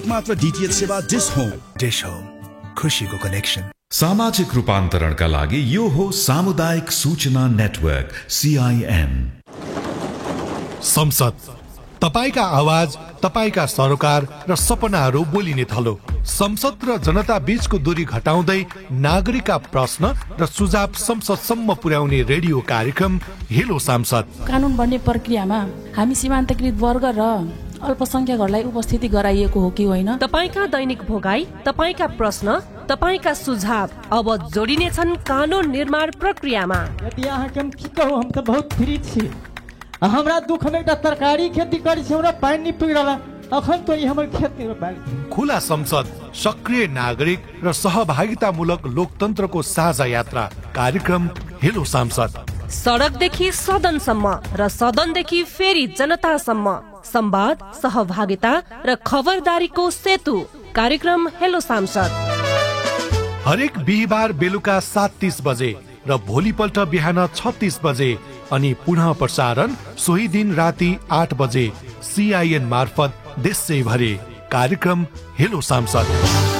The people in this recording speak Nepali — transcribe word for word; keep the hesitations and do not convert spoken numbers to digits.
मात्र डीटीएच सेवा डिश होम। डिश होम, खुशीको कनेक्सन। सामाजिक रूपान्तरणका लागि यो हो सामुदायिक सूचना नेटवर्क सीआईएन। संसद, तपाईका आवाज, तपाईका सरोकार र सपनाहरू बोलिने थलो। संसद र जनता बीचको दूरी घटाउँदै नागरिकका प्रश्न र सुझाव संसदसम्म पुर्याउने रेडियो कार्यक्रम हेलो सांसद। कानुन बन्ने प्रक्रियामा हामी सीमान्तकृत वर्ग र अल्पसंख्यकहरूलाई उपस्थिति गराइएको हो कि होइन? तपाईका दैनिक भोगाई, तपाईका प्रश्न, तपाईका सुझाव अब जोडिने छन् कानुन निर्माण प्रक्रियामा। यदि अहाँ के हम की कहू, हम त बहुत फ्री छी। हमरा दुख में एकटा तरकारी खेती करी छी, हमरा पानी नि पुग रहला, अखन तो ई हमर खेत में बाली। खुला संसद, सक्रिय नागरिक र सहभागितामूलक लोकतन्त्रको साझा यात्रा कार्यक्रम हेलो सांसद। सडकदेखि सदनसम्म र सदनदेखि फेरि जनतासम्म संवाद, सहभागिता र खबरदारीको सेतु कार्यक्रम हेलो सांसद। हरेक बिहिबार बेलुका सात तीस बजे र भोलिपल्ट बिहान छत्तीस बजे अनि पुनः प्रसारण सोही दिन राति आठ बजे सीआईएन मार्फत देशैभरि कार्यक्रम हेलो सांसद।